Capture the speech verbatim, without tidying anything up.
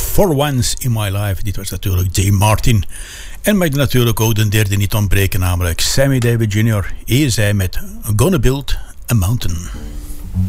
For Once in My Life. Dit was natuurlijk Dean Martin. En mag natuurlijk ook de derde niet ontbreken, namelijk Sammy Davis junior Hier zij met Gonna Build a Mountain.